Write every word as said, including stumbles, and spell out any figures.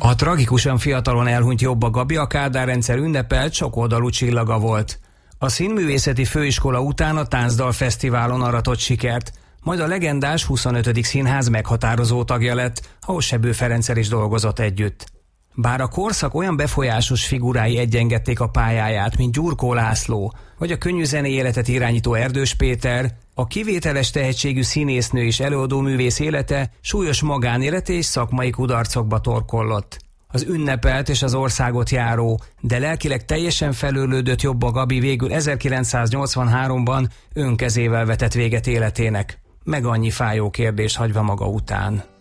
A tragikusan fiatalon elhunyt Jobba Gabi a Kádár rendszer ünnepelt sokoldalú csillaga volt. A Színművészeti Főiskola után a Táncdal Fesztiválon aratott sikert, majd a legendás huszonötödik színház meghatározó tagja lett, ahol Sebő Ferenccel is dolgozott együtt. Bár a korszak olyan befolyásos figurái egyengedték a pályáját, mint Gyurkó László, vagy a könnyűzenei életet irányító Erdős Péter, a kivételes tehetségű színésznő és előadóművész élete súlyos magánélete és szakmai kudarcokba torkollott. Az ünnepelt és az országot járó, de lelkileg teljesen felőlődött Jobba Gabi végül ezerkilencszáznyolcvanháromban önkezével vetett véget életének, meg annyi fájó kérdést hagyva maga után.